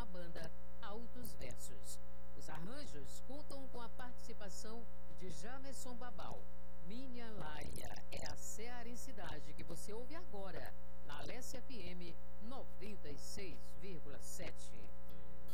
a banda Altos Versos. Os arranjos contam com a participação de Jamerson Babal. Minha Laia é a cearensidade que você ouve agora na Alessia FM 96,7.